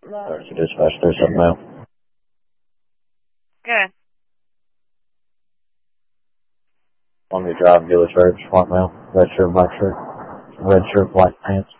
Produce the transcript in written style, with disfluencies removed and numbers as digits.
Emergency dispatch 37 now. Good. On me drive, village road, smart mail, red shirt, black pants.